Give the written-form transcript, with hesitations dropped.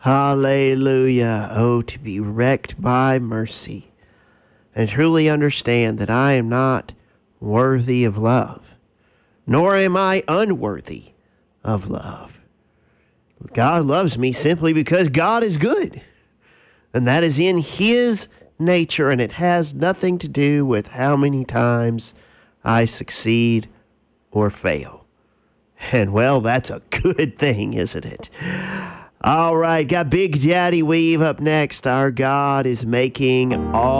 Hallelujah. Oh, to be wrecked by mercy and truly understand that I am not worthy of love, nor am I unworthy of love. God loves me simply because God is good, and that is in His nature, and it has nothing to do with how many times I succeed or fail. And well, that's a good thing, isn't it? All right, got Big Daddy Weave up next. Our God is making all